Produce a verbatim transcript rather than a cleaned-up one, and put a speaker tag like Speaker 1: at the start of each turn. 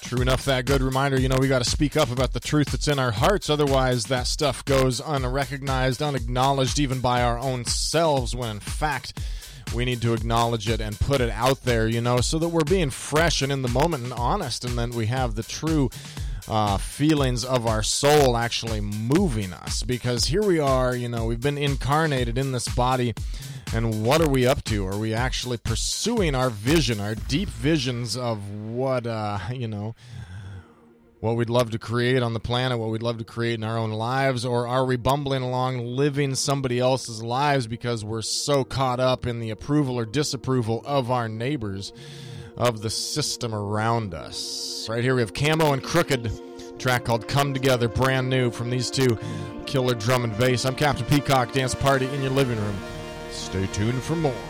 Speaker 1: True enough, that good reminder, you know, we got to speak up about the truth that's in our hearts. Otherwise, that stuff goes unrecognized, unacknowledged even by our own selves, when in fact, we need to acknowledge it and put it out there, you know, so that we're being fresh and in the moment and honest, and then we have the true uh, feelings of our soul actually moving us. Because here we are, you know, we've been incarnated in this body, and what are we up to? Are we actually pursuing our vision, our deep visions of what, uh, you know, what we'd love to create on the planet, what we'd love to create in our own lives? Or are we bumbling along living somebody else's lives because we're so caught up in the approval or disapproval of our neighbors, of the system around us? Right here we have Camo and Crooked, a track called Come Together, brand new from these two, killer drum and bass. I'm Captain Peacock, dance party in your living room. Stay tuned for more.